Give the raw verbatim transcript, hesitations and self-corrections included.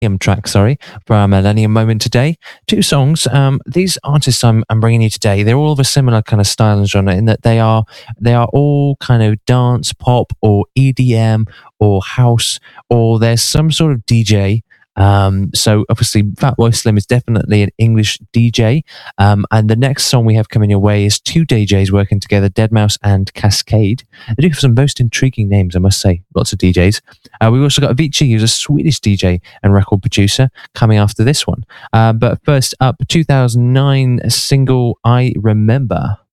track, sorry, for our Millennium Moment today. Two songs. Um, these artists I'm, I'm bringing you today, they're all of a similar kind of style and genre in that they are they are all kind of dance, pop, or E D M, or house, or there's some sort of D J. Um, so obviously, Fatboy Slim is definitely an English D J. Um, and the next song we have coming your way is two D Js working together, Deadmau five and Kaskade. They do have some most intriguing names, I must say. Lots of D Js. Uh, we've also got Avicii, who's a Swedish D J and record producer, coming after this one. Uh, but first up, two thousand nine single I Remember.